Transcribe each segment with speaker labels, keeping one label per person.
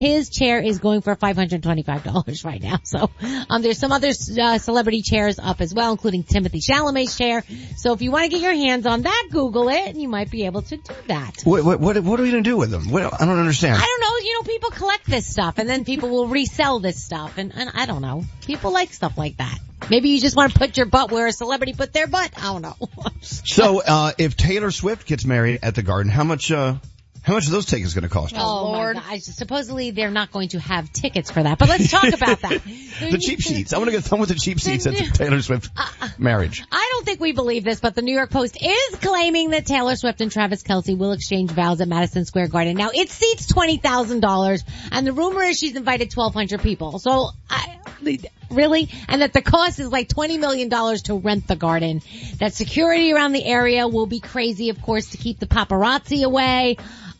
Speaker 1: His chair is going for $525 right now. So, there's some other, celebrity chairs up as well, including Timothée Chalamet's chair. So if you want to get your hands on that, Google it, and you might be able to do that.
Speaker 2: What are we going to do with them? I don't understand.
Speaker 1: I don't know. People collect this stuff, and then people will resell this stuff, and I don't know. People like stuff like that. Maybe you just want to put your butt where a celebrity put their butt. I don't know.
Speaker 2: So, if Taylor Swift gets married at the Garden, how much are those tickets going to cost?
Speaker 1: Oh, Lord. My God. Supposedly they're not going to have tickets for that, but let's talk about that.
Speaker 2: The cheap seats. I want to get done with the cheap seats at the Taylor Swift marriage.
Speaker 1: I don't think we believe this, but the New York Post is claiming that Taylor Swift and Travis Kelce will exchange vows at Madison Square Garden. Now, it seats $20,000, and the rumor is she's invited 1,200 people. So, really? And that the cost is like $20 million to rent the garden. That security around the area will be crazy, of course, to keep the paparazzi away.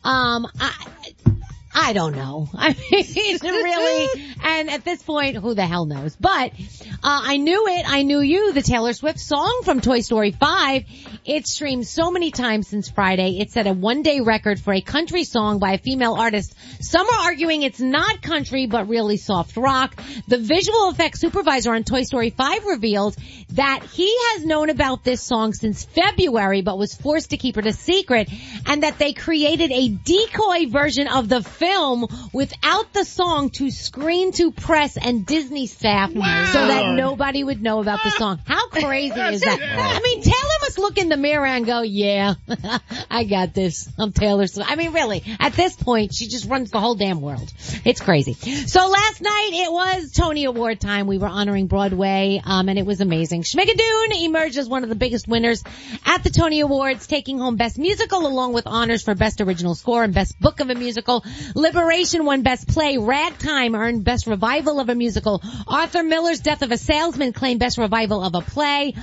Speaker 1: I don't know. I mean, really. And at this point, who the hell knows? But, I knew it. I knew you. The Taylor Swift song from Toy Story 5. It streamed so many times since Friday. It set a one-day record for a country song by a female artist. Some are arguing it's not country, but really soft rock. The visual effects supervisor on Toy Story 5 revealed that he has known about this song since February, but was forced to keep it a secret, and that they created a decoy version of the film without the song to screen to press and Disney staff so that nobody would know about the song. How crazy is that? I mean, Taylor must look in the mirror and go, yeah, I got this. I'm Taylor Swift. I mean, really, at this point, she just runs the whole damn world. It's crazy. So last night, it was Tony Award time. We were honoring Broadway, and it was amazing. Schmigadoon emerged as one of the biggest winners at the Tony Awards, taking home Best Musical along with honors for Best Original Score and Best Book of a Musical. Liberation won Best Play. Ragtime earned Best Revival of a Musical. Arthur Miller's Death of a Salesman claimed Best Revival of a Play.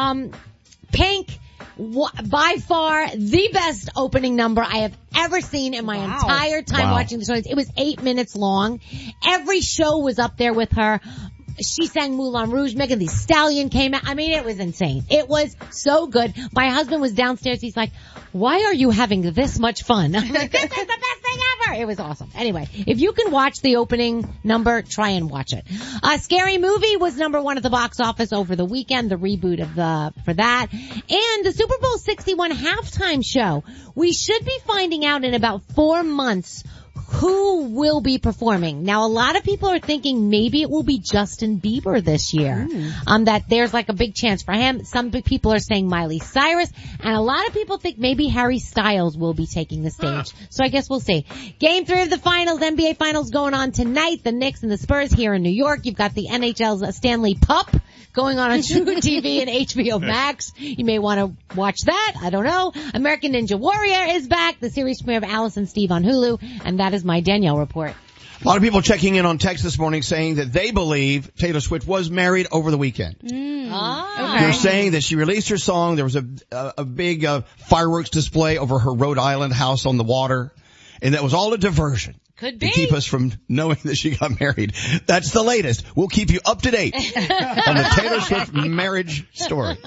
Speaker 1: Pink, by far the best opening number I have ever seen in my entire time watching the show. It was 8 minutes long. Every show was up there with her. She sang Moulin Rouge. Megan Thee Stallion came out. I mean, it was insane. It was so good. My husband was downstairs. He's like, why are you having this much fun? I'm like, this is the best thing ever. It was awesome. Anyway, if you can watch the opening number, try and watch it. Scary Movie was number one at the box office over the weekend, the reboot for that. And the Super Bowl 61 halftime show. We should be finding out in about 4 months who will be performing. Now, a lot of people are thinking maybe it will be Justin Bieber this year. That there's like a big chance for him. Some people are saying Miley Cyrus, and a lot of people think maybe Harry Styles will be taking the stage. So I guess we'll see. Game 3 of the finals, NBA finals going on tonight. The Knicks and the Spurs here in New York. You've got the NHL's Stanley Cup going on True TV and HBO Max. You may want to watch that. I don't know. American Ninja Warrior is back. The series premiere of Alice and Steve on Hulu. And that is my Danielle report.
Speaker 2: A lot of people checking in on text this morning saying that they believe Taylor Swift was married over the weekend.
Speaker 1: Okay.
Speaker 2: They're saying that she released her song. There was a big fireworks display over her Rhode Island house on the water. And that was all a diversion.
Speaker 1: Could be.
Speaker 2: To keep us from knowing that she got married. That's the latest. We'll keep you up to date on the Taylor Swift marriage story.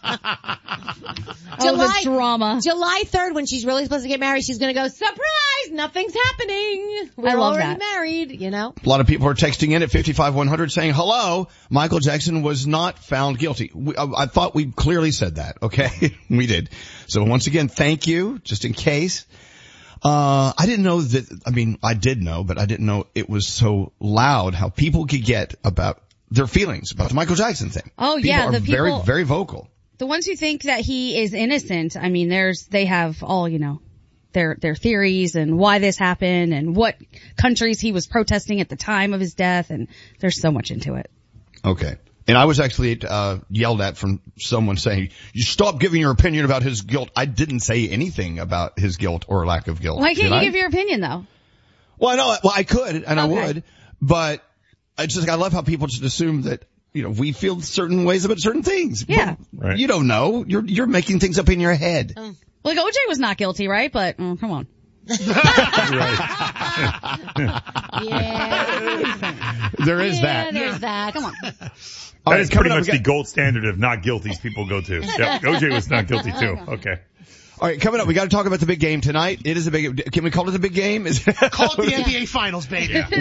Speaker 3: The drama.
Speaker 1: July 3rd, when she's really supposed to get married, she's going to go, surprise, nothing's happening. We're already married, you know.
Speaker 2: A lot of people are texting in at 55100 saying, hello, Michael Jackson was not found guilty. I thought we clearly said that, okay? We did. So once again, thank you, just in case. I didn't know that, I did know, but I didn't know it was so loud how people could get about their feelings about the Michael Jackson thing.
Speaker 3: Oh,
Speaker 2: people
Speaker 3: yeah.
Speaker 2: are very, very vocal.
Speaker 3: The ones who think that he is innocent, they have all, their theories and why this happened and what countries he was protesting at the time of his death, and there's so much into it.
Speaker 2: Okay. And I was actually yelled at from someone saying, you stop giving your opinion about his guilt. I didn't say anything about his guilt or lack of guilt.
Speaker 3: Why can't you give your opinion, though?
Speaker 2: Well, no, I could, and I would, but it's just, I love how people just assume that, we feel certain ways about certain things.
Speaker 3: Yeah.
Speaker 2: Right. You don't know. You're making things up in your head.
Speaker 3: Like OJ was not guilty, right? But, come on.
Speaker 1: Yeah.
Speaker 4: There is that.
Speaker 1: There's that.
Speaker 3: Come on.
Speaker 4: That is pretty much the gold standard of not guilties people go to. Yep, OJ was not guilty too. Okay.
Speaker 2: All right, coming up, we got to talk about the big game tonight. It is a big. Can we call it the big game?
Speaker 4: Call it the NBA Finals, baby.